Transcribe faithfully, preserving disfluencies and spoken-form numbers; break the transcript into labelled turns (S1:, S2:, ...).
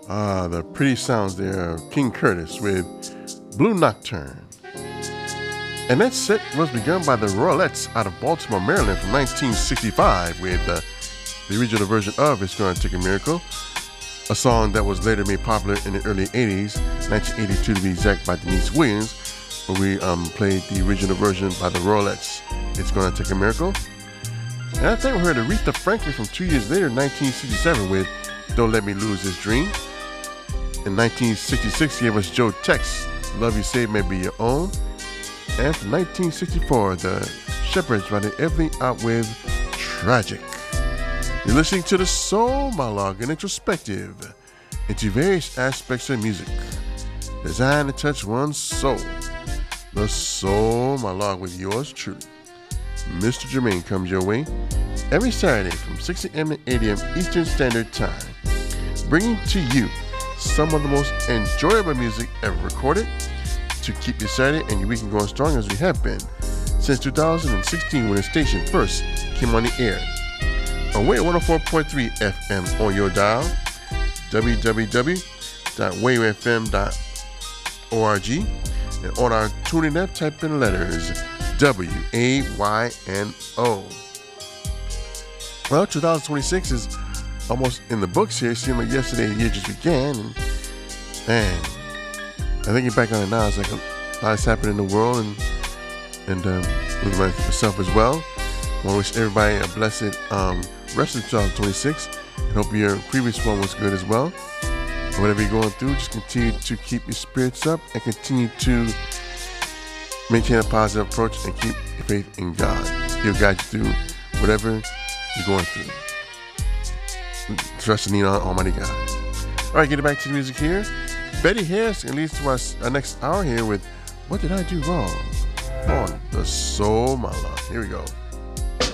S1: Ah, the pretty sounds there of King Curtis with Blue Nocturne. And that set was begun by the Royalettes out of Baltimore, Maryland from nineteen sixty-five with uh, the original version of It's Gonna Take a Miracle, a song that was later made popular in the early eighties, nineteen eighty-two to be exact, by Denise Williams, where we um, played the original version by the Royalettes, It's Gonna Take a Miracle. And I think we heard Aretha Franklin from two years later, nineteen sixty-seven with Don't Let Me Lose This Dream. In nineteen sixty-six, gave us Joe Tex, Love You Say May Be Your Own. And from nineteen sixty-four, the Shepherds riding everything out with Tragic. You're listening to the Soul Monologue, an introspective into various aspects of music, designed to touch one's soul. The Soul Monologue with yours truly, Mister Jermaine, comes your way every Saturday from six a.m. to eight a.m. Eastern Standard Time, bringing to you some of the most enjoyable music ever recorded to keep your Saturday and your weekend going strong, as we have been since two thousand sixteen, when the station first came on the air. On Wave one oh four point three F M on your dial, w w w dot wave f m dot org, and on our tuning app, type in the letters W A Y N O. Well, two thousand twenty-six is almost in the books here. It seemed like yesterday the year just began, and man, I thinking back on it now, it's like a lot has happened in the world, and and um, with myself as well. I want to wish everybody a blessed um, rest of twenty twenty-six, and hope your previous one was good as well. And whatever you're going through, just continue to keep your spirits up and continue to maintain a positive approach and keep your faith in God. He'll guide you through whatever you're going through. Trust and lean on Almighty God. All right, getting back to the music here. Betty Harris, and leads to our, our next hour here with What Did I Do Wrong on the Soul Monologue. Here we go.